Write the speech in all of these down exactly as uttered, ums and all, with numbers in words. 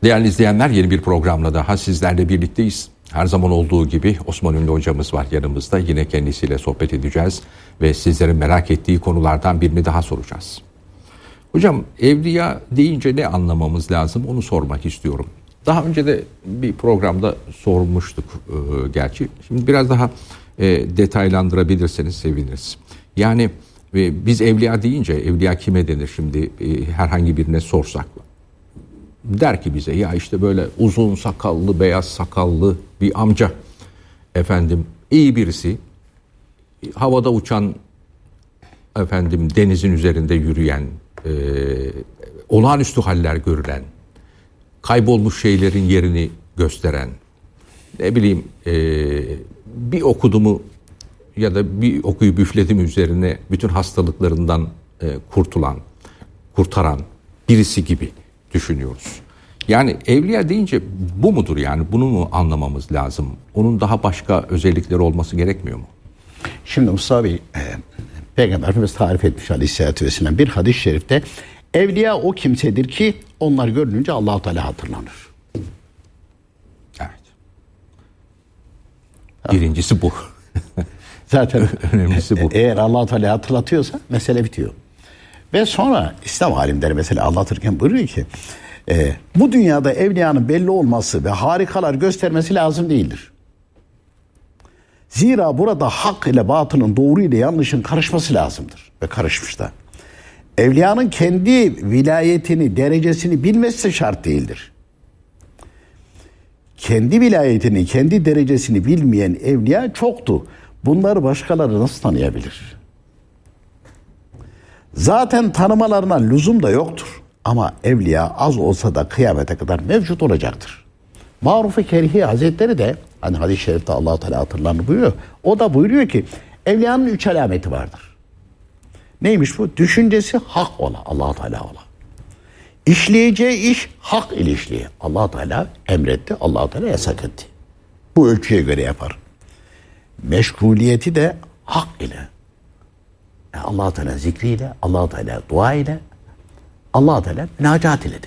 Değerli izleyenler, yeni bir programla daha sizlerle birlikteyiz. Her zaman olduğu gibi Osman Ünlü hocamız var yanımızda. Yine kendisiyle sohbet edeceğiz ve sizlerin merak ettiği konulardan birini daha soracağız. Hocam, evliya deyince ne anlamamız lazım, onu sormak istiyorum. Daha önce de bir programda sormuştuk e, gerçi. Şimdi biraz daha e, detaylandırabilirseniz seviniriz. Yani e, biz evliya deyince evliya kime denir şimdi e, herhangi birine sorsak? Der ki bize ya işte böyle uzun sakallı, beyaz sakallı bir amca, efendim iyi birisi, havada uçan, efendim denizin üzerinde yürüyen, e, olağanüstü haller görülen, kaybolmuş şeylerin yerini gösteren, ne bileyim e, bir okudu mu ya da bir okuyup üfledi mi üzerine bütün hastalıklarından e, kurtulan, kurtaran birisi gibi düşünüyoruz. Yani evliya deyince bu mudur, yani bunu mu anlamamız lazım? Onun daha başka özellikleri olması gerekmiyor mu? Şimdi Mustafa Bey, e, Peygamberimiz tarif etmiş Aleyhisselatü Vesselam bir hadis-i şerifte, evliya o kimsedir ki onlar görününce Allah-u Teala hatırlanır. Evet. Birincisi bu. Zaten önemlisi bu. Eğer Allah-u Teala hatırlatıyorsa mesele bitiyor. Ve sonra İslam alimleri mesela anlatırken buyuruyor ki e, bu dünyada evliyanın belli olması ve harikalar göstermesi lazım değildir. Zira burada hak ile batılın, doğru ile yanlışın karışması lazımdır. Ve karışmış da. Evliyanın kendi vilayetini, derecesini bilmesi de şart değildir. Kendi vilayetini, kendi derecesini bilmeyen evliya çoktu. Bunları başkaları nasıl tanıyabilir? Zaten tanımalarına lüzum da yoktur. Ama evliya az olsa da kıyamete kadar mevcut olacaktır. Maruf-u Kerhi Hazretleri de hani hadis-i şerifte Allah-u Teala hatırlanır buyuruyor. O da buyuruyor ki evliyanın üç alameti vardır. Neymiş bu? Düşüncesi hak ola, Allah-u Teala ola. İşleyeceği iş hak ile işleye. Allah-u Teala emretti, Allah-u Teala yasak etti. Bu ölçüye göre yapar. Meşguliyeti de hak ile. Allah-u Teala zikriyle, Allah-u Teala dua ile, Allah-u Teala münacat iledir.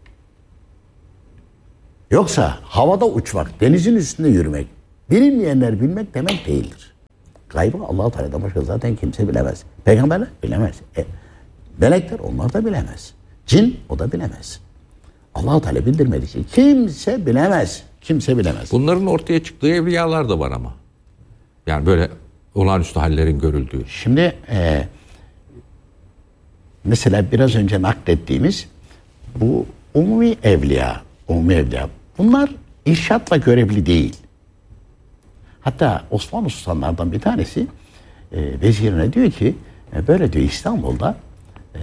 Yoksa havada uçmak, denizin üstünde yürümek, bilinmeyenler bilmek demek değildir. Gaybı Allah-u Teala'dan başka zaten kimse bilemez. Peygamberler bilemez. E, melekler onlar da bilemez. Cin o da bilemez. Allah-u Teala bildirmedikçe kimse bilemez. Kimse bilemez. Bunların ortaya çıktığı evliyalar da var ama. Yani böyle olağanüstü hallerin görüldüğü. Şimdi e, mesela biraz önce naklettiğimiz bu umumi evliya, umumi evliya bunlar irşatla görevli değil. Hatta Osmanlı sultanlardan bir tanesi e, vezirine diyor ki e, böyle diyor İstanbul'da e,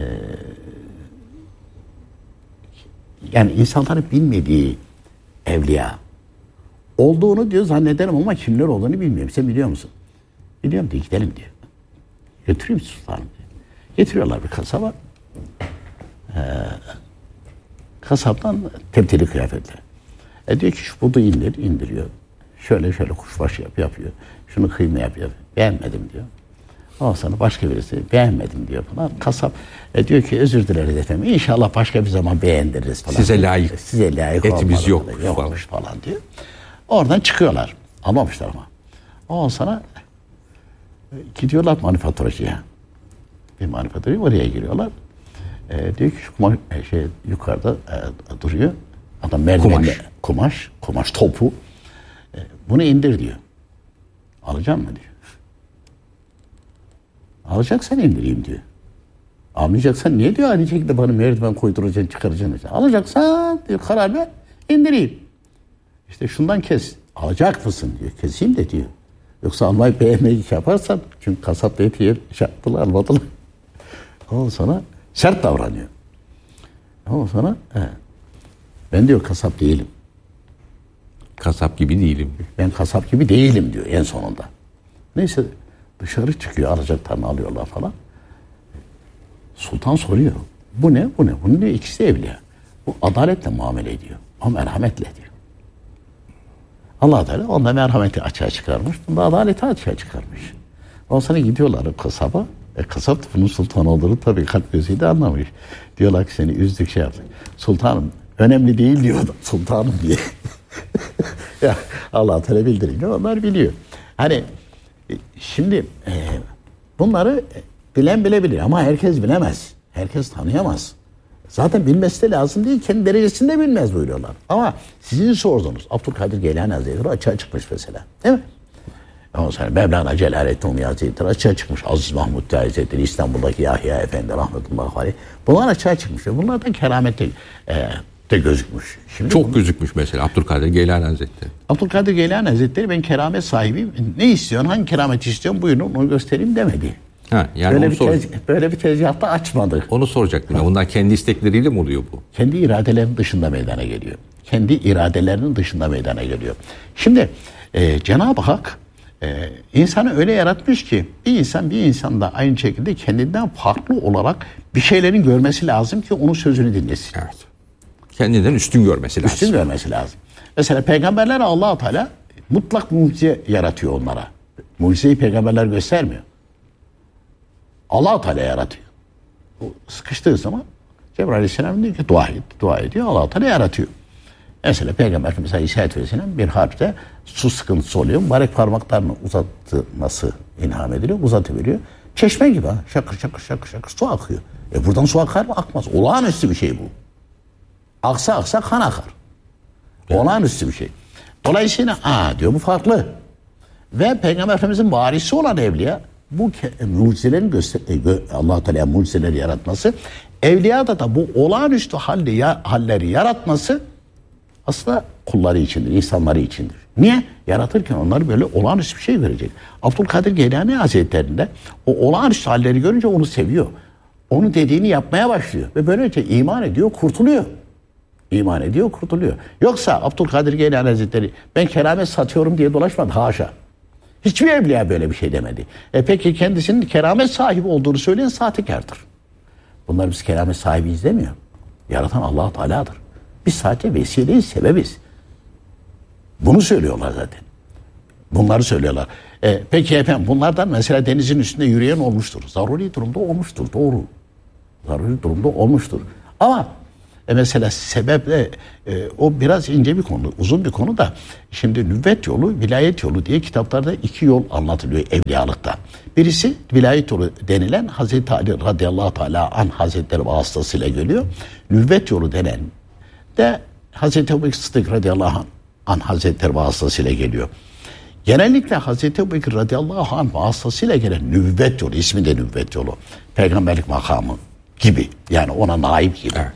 yani insanların bilmediği evliya olduğunu diyor zannederim ama kimler olduğunu bilmiyorum. Sen biliyor musun? Biliyorum diyor, gidelim diyor. Götüreyim sultanım diyor. Getiriyorlar bir kasaba. Ee, kasaptan tebdili kıyafetler. E diyor ki şu budu indir, indiriyor. Şöyle şöyle kuşbaşı yap, yapıyor. Şunu kıyma yap, yapıyor. Beğenmedim diyor. Ondan sonra başka birisi beğenmedim diyor falan. Kasap e diyor ki özür dileriz efendim. İnşallah başka bir zaman beğendiririz falan. Size layık. Size layık etimiz yok yokmuş falan. falan diyor. Oradan çıkıyorlar. Anlamışlar ama. Ondan sonra gidiyorlar manifaturacıya. Bir manifaturacıya oraya giriyorlar. E, diyor ki şu kumaş, e, şey, yukarıda e, duruyor. Adam merdivenle kumaş. kumaş, kumaş topu. E, bunu indir diyor. Alacak mı diyor. Alacaksan indireyim diyor. Almayacaksan niye diyor aynı şekilde bana merdiven koyduracaksın, çıkaracaksın. Alacaksan diyor karar ver, indireyim. İşte şundan kes. Alacak mısın diyor. Keseyim de diyor. Yoksa almayı beğenmeyi yaparsan, çünkü kasapta eti yer, şey yaptılar, almadılar. Ondan sonra sert davranıyor. Ondan sonra he, ben diyor kasap değilim. Kasap gibi değilim. Ben kasap gibi değilim diyor en sonunda. Neyse dışarı çıkıyor, alacaklarını alıyorlar falan. Sultan soruyor. Bu ne? Bu ne? Bunun diyor ikisi evliya. Bu adaletle muamele ediyor. O merhametle diyor. Allah Teala onda merhameti açığa çıkarmış. Bunda adaleti açığa çıkarmış. Ondan sonra gidiyorlar kasaba. E, kasap da bunun sultan olduğunu tabii kalp gözüyle anlamış. Diyorlar ki seni üzdük şey yaptık. Sultanım önemli değil diyor sultanım diye. Ya Allah Teala bildirince onlar biliyor. Hani şimdi e, bunları bilen bilebilir ama herkes bilemez. Herkes tanıyamaz. Zaten bilmesi de lazım değil. Kendi derecesinde bilmez buyuruyorlar. Ama sizin sorduğunuz Abdülkadir Geylani Hazretleri açığa çıkmış mesela. Değil mi? Ondan sonra Mevlana Celaleddin Hazretleri açığa çıkmış. Aziz Mahmud Hazretleri, İstanbul'daki Yahya Efendi rahmetullahi aleyh. Bunlar açığa çıkmış. Bunlardan kerameti e, de gözükmüş. Şimdi Çok bunu, gözükmüş mesela Abdülkadir Geylani Hazretleri. Abdülkadir Geylani Hazretleri ben keramet sahibiyim. Ne istiyorsun? Hangi kerameti istiyorsun? Buyurun onu göstereyim demedi. Ha, yani böyle, onu bir sor- tez, böyle bir tezgahta açmadı. Onu soracaktım. Ya. Bunlar kendi istekleriyle mi oluyor bu? Kendi iradelerinin dışında meydana geliyor. Kendi iradelerinin dışında meydana geliyor. Şimdi e, Cenab-ı Hak e, insanı öyle yaratmış ki bir insan bir insan da aynı şekilde kendinden farklı olarak bir şeylerin görmesi lazım ki onun sözünü dinlesin. Evet. Kendinden üstün görmesi lazım. Üstün görmesi lazım. Mesela peygamberler Allah-u Teala mutlak mucize yaratıyor onlara. Mucizeyi peygamberler göstermiyor. Allah-u Teala yaratıyor. Bu sıkıştığı zaman Cebrail Aleyhisselam diyor ki dua et, dua ediyor. Allah-u Teala yaratıyor. Mesela Peygamber Efendimiz Aleyhisselatü Vesselam bir harpte su sıkıntısı oluyor. Mübarek parmaklarını uzatması ilham ediliyor, uzatıveriyor. Çeşme gibi ha. Şakır şakır şakır şakır su akıyor. E buradan su akar mı? Akmaz. Olağanüstü bir şey bu. Aksa aksa kan akar. Evet. Olağanüstü bir şey. Dolayısıyla aa diyor bu farklı. Ve Peygamber Efendimiz'in varisi olan evliya bu mucizelerin göster Allah Teala mucizeleri yaratması, evliyada da bu olağanüstü halde ya, halleri yaratması aslında kulları içindir, insanları içindir. Niye? Yaratırken onları böyle olağanüstü bir şey verecek. Abdülkadir Geylani Hazretleri'nde o olağanüstü halleri görünce onu seviyor. Onu dediğini yapmaya başlıyor ve böylece iman ediyor, kurtuluyor. İman ediyor, kurtuluyor. Yoksa Abdülkadir Geylani Hazretleri ben keramet satıyorum diye dolaşmadı, haşa. Hiçbir evliya böyle bir şey demedi. E peki kendisinin keramet sahibi olduğunu söyleyen sahtekardır. Bunlar biz keramet sahibi izlemiyor. Yaratan Allah Teala'dır. Biz sadece vesileyiz, sebebiz. Bunu söylüyorlar zaten. Bunları söylüyorlar. E, peki efendim bunlardan mesela denizin üstünde yürüyen olmuştur. Zaruri durumda olmuştur. Doğru. Zaruri durumda olmuştur. Ama e mesela sebeple e, o biraz ince bir konu, uzun bir konu da şimdi nübüvvet yolu, vilayet yolu diye kitaplarda iki yol anlatılıyor evliyalıkta. Birisi vilayet yolu denilen Hazreti Ali radıyallahu teala anh hazretleri vasıtasıyla geliyor. Nübüvvet yolu denen de Hazreti Ebubekir Sıddık radıyallahu anh hazretleri vasıtasıyla geliyor. Genellikle Hazreti Ebubekir radıyallahu anh vasıtasıyla gelen nübüvvet yolu, ismi de nübüvvet yolu, peygamberlik makamı gibi, yani ona naip gibi. Evet.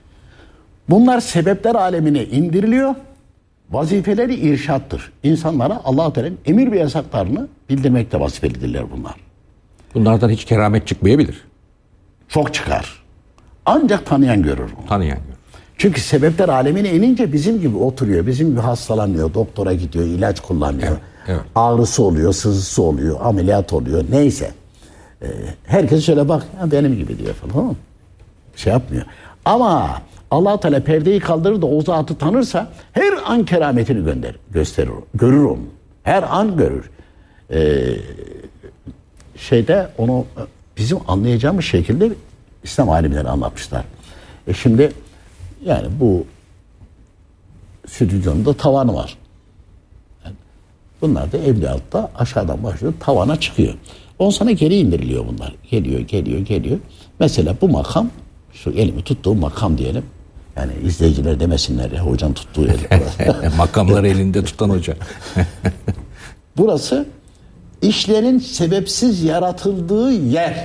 Bunlar sebepler alemine indiriliyor. Vazifeleri irşattır. İnsanlara Allah-u Teala'nın emir ve yasaklarını bildirmekte vazifelidirler bunlar. Bunlardan hiç keramet çıkmayabilir. Çok çıkar. Ancak tanıyan görür bunu. Tanıyan görür. Çünkü sebepler alemine inince bizim gibi oturuyor. Bizim gibi hastalanıyor. Doktora gidiyor. İlaç kullanıyor. Evet, evet. Ağrısı oluyor. Sızısı oluyor. Ameliyat oluyor. Neyse. Ee, herkes şöyle bak. Benim gibi diyor falan. Tamam mı? Şey yapmıyor. Ama Allah Teala perdeyi kaldırır da o zatı tanırsa her an kerametini gönder, gösterir, görür onu. Her an görür. Ee, şeyde onu bizim anlayacağımız şekilde İslam alimleri anlatmışlar. E şimdi yani bu stüdyonun da tavanı var. Yani bunlar da evliyalıkta aşağıdan başlıyor, tavana çıkıyor. On sana geri indiriliyor bunlar. Geliyor, geliyor, geliyor. Mesela bu makam, şu elimi tuttuğum makam diyelim. Yani izleyiciler demesinler ya hocanın tuttuğu el. Makamları elinde tutan hoca. Burası işlerin sebepsiz yaratıldığı yer.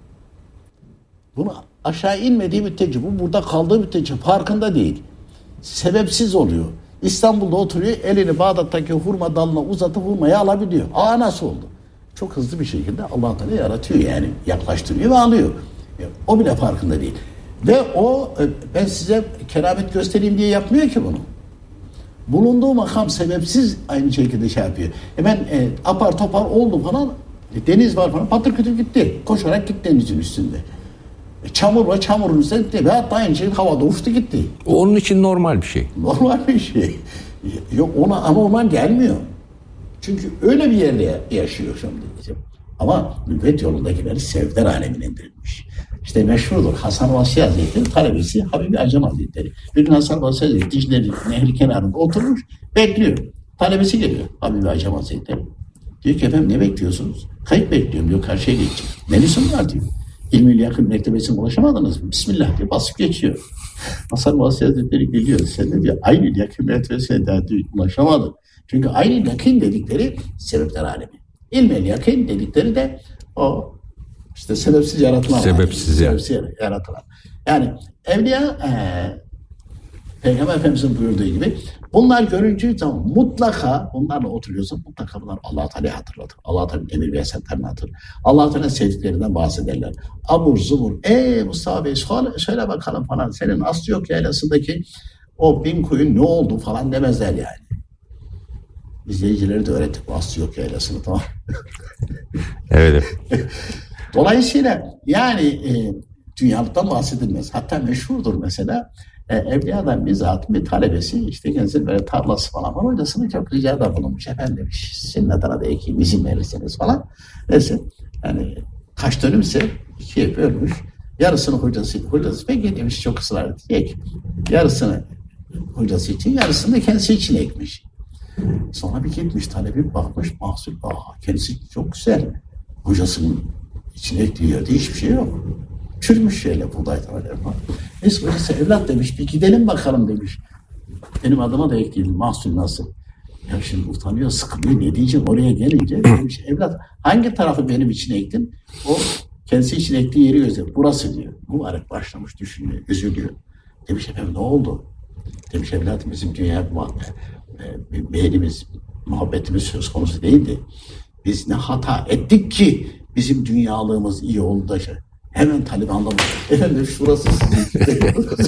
Bunu aşağı inmediği müddetçe, bu burada kaldığı müddetçe farkında değil. Sebepsiz oluyor. İstanbul'da oturuyor, elini Bağdat'taki hurma dalına uzatıp hurmayı alabiliyor. Aa nasıl oldu? Çok hızlı bir şekilde Allah Teala yaratıyor yani. Yaklaştırıyor ve alıyor. O bile farkında değil. Ve o ben size keramet göstereyim diye yapmıyor ki bunu. Bulunduğu makam sebepsiz aynı şekilde şey yapıyor. E ben e, apar topar oldu falan, e, deniz var falan, patır kütür gitti. Koşarak gitti denizin üstünde. E, çamur var, çamurun üstünde gitti. Ve hatta aynı şekilde havada uçtu gitti. Onun için normal bir şey. Normal bir şey. Yok ona anormal gelmiyor. Çünkü öyle bir yerde yaşıyor şimdi. Ama nübüvvet yolundakileri sevder alemine indirilmiş. İşte meşhurdur. Hasan Basri Hazretleri talebesi Habibi Acem Hazretleri. Bir gün Hasan Basri Hazretleri Dicle Nehri kenarında oturmuş, bekliyor. Talebesi geliyor Habibi Acem Hazretleri. Diyor ki efendim ne bekliyorsunuz? Kayıp bekliyorum diyor, karşıya geçecek. Ne lüzum var diyor. İlmi yakın mertebesine ulaşamadınız mı? Bismillah diyor, basıp geçiyor. Hasan Basri Hazretleri geliyor. Sen de diyor aynı yakın mertebesine daha diyor, ulaşamadın. Çünkü aynı yakın dedikleri sebepler alemi. İlmi yakın dedikleri de o işte sebepsiz yaratılan. Sebepsiz, yani, sebepsiz yaratılan. Yani evliya e, Peygamber Efendimiz'in buyurduğu gibi bunlar görüncü zaman mutlaka bunlarla oturuyorsa mutlaka bunlar Allah-u Teala'yı hatırlatır. Allah-u Teala'nın emir ve yasalarını hatırlatır. Allah-u Teala'nın sevdiklerinden bahsederler. Abur zubur. Ey Mustafa Bey söyle bakalım falan. Senin Astyok yaylasındaki o bin koyun ne oldu falan demezler yani. İzleyicileri de öğrettik bu Astyok yaylasını, tamam. Evet. Dolayısıyla yani e, dünyalıktan bahsedilmez. Hatta meşhurdur mesela. E, Evliyadan bizzat bir talebesi işte kendisinin böyle tarlası falan var. Hocasına çok ricada bulunmuş. Efendim demiş, senin adına da ekeyim, izin verirseniz falan. Neyse yani kaç dönümse ikiye bölmüş. Yarısını hocası, hocası peki demiş, çok ısrar etti. Ek. Yarısını hocası için, yarısını da kendisi için ekmiş. Sonra bir gitmiş talebi, bakmış mahsul. Aa, kendisi çok güzel. Hocasının içine ektiği yerde hiçbir şey yok. Çürümüş şeyle buğday tavaları falan. Neyse hocası evlat demiş, bir gidelim bakalım demiş. Benim adıma da ekleyelim, mahsul nasıl? Ya şimdi utanıyor, sıkılıyor, ne diyeceğim oraya gelince demiş, evlat hangi tarafı benim için ektin? O kendisi için ektiği yeri gözlüyor. Burası diyor. Mübarek başlamış düşünmeye, üzülüyor. Demiş efendim ne oldu? Demiş evladım bizim dünya e, beğenimiz, muhabbetimiz söz konusu değildi. Biz ne hata ettik ki bizim dünyalığımız iyi oldu da şey. Hemen talep anlamış. Efendim şurası sizin.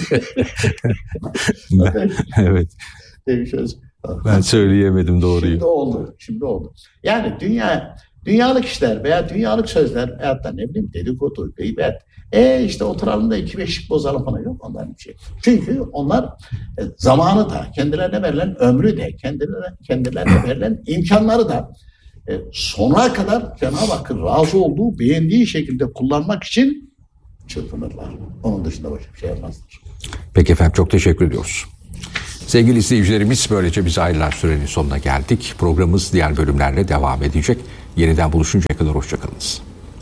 Evet. Demiş, ben söyleyemedim doğruyu. Şimdi oldu. Şimdi oldu. Yani dünya dünyalık işler veya dünyalık sözler veyahut da ne bileyim dedikodu, gıybet. E işte oturalım da iki beşlik bozalım falan, yok onların bir şey. Çünkü onlar e, zamanı da, kendilerine verilen ömrü de, kendilerine, kendilerine verilen imkanları da e, sonuna kadar Cenab-ı Hakk'ın razı olduğu, beğendiği şekilde kullanmak için çırpınırlar. Onun dışında başka bir şey yapmazlar. Peki efendim, çok teşekkür ediyoruz. Sevgili izleyicilerimiz, böylece biz ayrılan sürenin sonuna geldik. Programımız diğer bölümlerle devam edecek. Yeniden buluşuncaya kadar hoşçakalınız.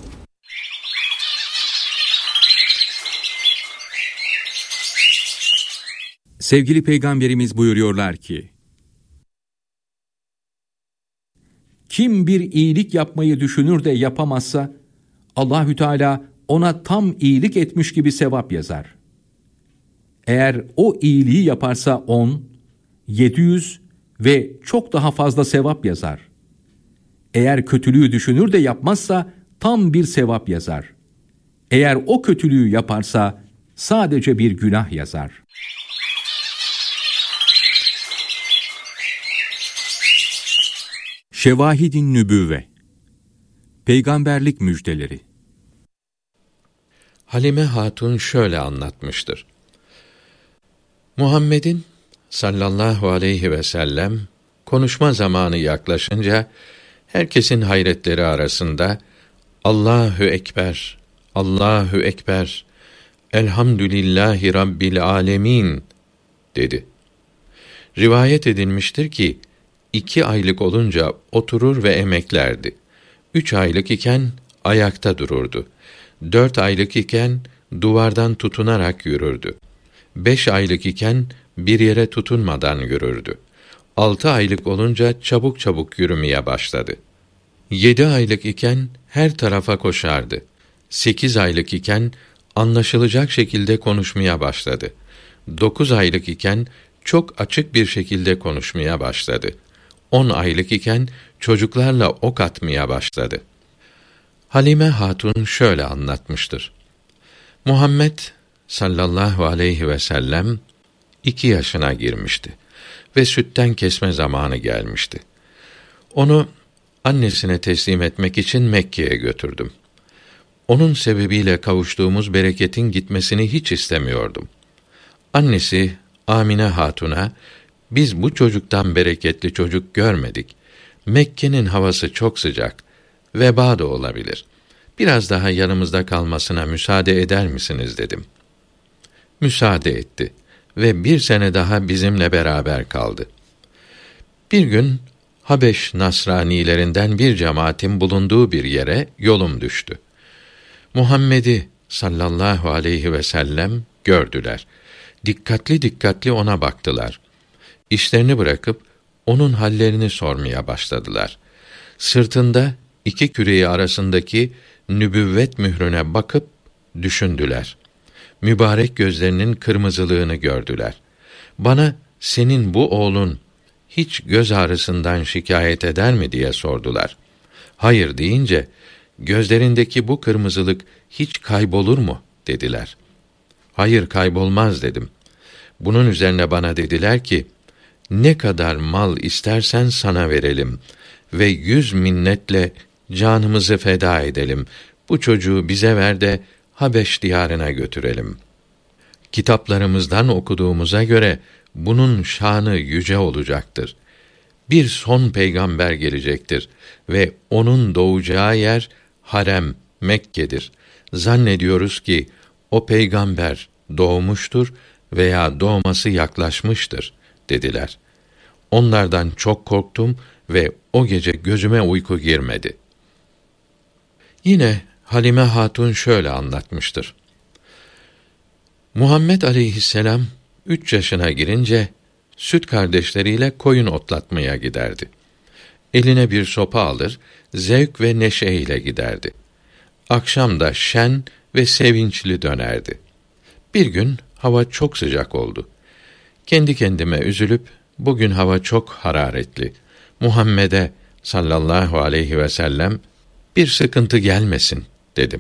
Sevgili Peygamberimiz buyuruyorlar ki, kim bir iyilik yapmayı düşünür de yapamazsa, Allahü Teala ona tam iyilik etmiş gibi sevap yazar. Eğer o iyiliği yaparsa on, yedi yüz ve çok daha fazla sevap yazar. Eğer kötülüğü düşünür de yapmazsa tam bir sevap yazar. Eğer o kötülüğü yaparsa sadece bir günah yazar. Şevahid-i Nübüvve, Peygamberlik müjdeleri. Halime Hatun şöyle anlatmıştır. Muhammed'in sallallahu aleyhi ve sellem konuşma zamanı yaklaşınca herkesin hayretleri arasında Allahu Ekber, Allahu Ekber, Elhamdülillahi Rabbil Alemin dedi. Rivayet edilmiştir ki iki aylık olunca oturur ve emeklerdi. Üç aylık iken ayakta dururdu. Dört aylık iken duvardan tutunarak yürürdü. Beş aylık iken bir yere tutunmadan yürürdü. Altı aylık olunca çabuk çabuk yürümeye başladı. Yedi aylık iken her tarafa koşardı. Sekiz aylık iken anlaşılacak şekilde konuşmaya başladı. Dokuz aylık iken çok açık bir şekilde konuşmaya başladı. On aylık iken çocuklarla ok atmaya başladı. Halime Hatun şöyle anlatmıştır. Muhammed sallallahu aleyhi ve sellem iki yaşına girmişti ve sütten kesme zamanı gelmişti. Onu annesine teslim etmek için Mekke'ye götürdüm. Onun sebebiyle kavuştuğumuz bereketin gitmesini hiç istemiyordum. Annesi Amine Hatun'a, biz bu çocuktan bereketli çocuk görmedik. Mekke'nin havası çok sıcak, veba da olabilir. biraz daha yanımızda kalmasına müsaade eder misiniz dedim. Müsaade etti ve bir sene daha bizimle beraber kaldı. Bir gün Habeş Nasranilerinden bir cemaatin bulunduğu bir yere yolum düştü. Muhammed'i sallallahu aleyhi ve sellem gördüler. Dikkatli dikkatli ona baktılar. İşlerini bırakıp onun hallerini sormaya başladılar. Sırtında iki küreği arasındaki nübüvvet mührüne bakıp düşündüler. Mübarek gözlerinin kırmızılığını gördüler. Bana senin bu oğlun hiç göz ağrısından şikayet eder mi diye sordular. Hayır deyince, gözlerindeki bu kırmızılık hiç kaybolur mu dediler. Hayır, kaybolmaz dedim. Bunun üzerine bana dediler ki, ne kadar mal istersen sana verelim ve yüz minnetle canımızı feda edelim. Bu çocuğu bize ver de Habeş diyarına götürelim. Kitaplarımızdan okuduğumuza göre bunun şanı yüce olacaktır. Bir son peygamber gelecektir ve onun doğacağı yer harem, Mekke'dir. Zannediyoruz ki o peygamber doğmuştur veya doğması yaklaşmıştır dediler. Onlardan çok korktum ve o gece gözüme uyku girmedi. Yine Halime Hatun şöyle anlatmıştır. Muhammed aleyhisselam üç yaşına girince süt kardeşleriyle koyun otlatmaya giderdi. Eline bir sopa alır, zevk ve neşe ile giderdi. Akşam da şen ve sevinçli dönerdi. Bir gün hava çok sıcak oldu. Kendi kendime üzülüp, bugün hava çok hararetli. Muhammed'e sallallahu aleyhi ve sellem bir sıkıntı gelmesin dedim.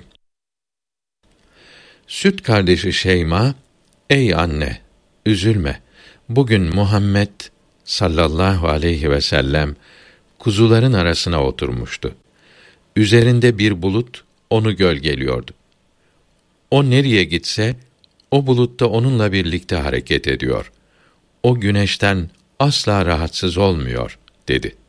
Süt kardeşi Şeyma, ey anne, üzülme. Bugün Muhammed sallallahu aleyhi ve sellem kuzuların arasına oturmuştu. Üzerinde bir bulut onu gölgeliyordu. O nereye gitse, o bulut da onunla birlikte hareket ediyor. O güneşten asla rahatsız olmuyor, dedi.